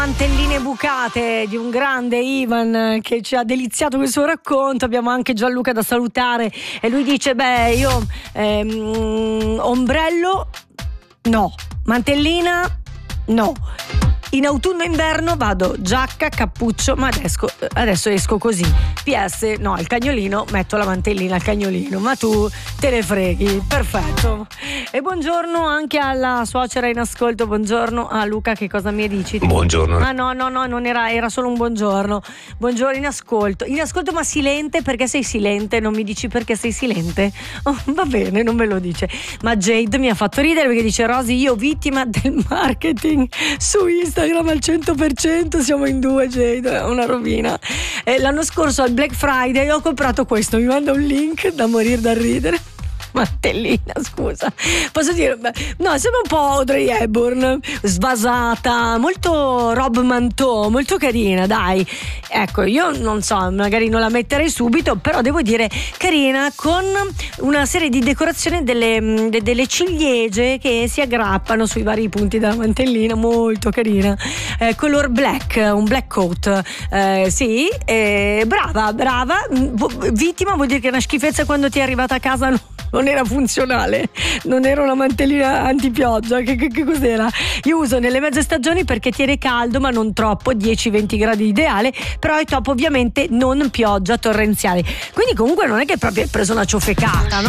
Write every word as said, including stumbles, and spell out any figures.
Mantelline bucate di un grande Ivan che ci ha deliziato con il suo racconto. Abbiamo anche Gianluca da salutare e lui dice: beh, io ehm, ombrello no, mantellina no, in autunno e inverno vado giacca, cappuccio, ma adesso, adesso esco così. P S no, il cagnolino, metto la mantellina al cagnolino, ma tu te ne freghi. Perfetto. E buongiorno anche alla suocera in ascolto. Buongiorno a Luca, che cosa mi dici? Buongiorno. Ah no, no, no, non era, era solo un buongiorno. Buongiorno in ascolto. In ascolto ma silente, perché sei silente? Non mi dici perché sei silente? Oh, va bene, non me lo dice. Ma Jade mi ha fatto ridere perché dice: Rosy, io vittima del marketing su Instagram al cento per cento, siamo in due, Jade, è una rovina. E l'anno scorso al Black Friday ho comprato questo, mi manda un link da morire da ridere. Mantellina, scusa, posso dire, no, sembra un po' Audrey Hepburn, svasata, molto Rob Manteau, molto carina, dai. Ecco, io non so, magari non la metterei subito, però devo dire carina, con una serie di decorazioni delle, de, delle ciliegie che si aggrappano sui vari punti della mantellina, molto carina. Eh, color black, un black coat, eh, sì, eh, brava, brava. Vittima vuol dire che è una schifezza, quando ti è arrivata a casa no, non era funzionale, non era una mantellina antipioggia. Che, che, che cos'era? Io uso nelle mezze stagioni perché tiene caldo ma non troppo, dieci venti gradi ideale, però è top, ovviamente non pioggia torrenziale, quindi comunque non è che proprio hai preso una ciofecata, no?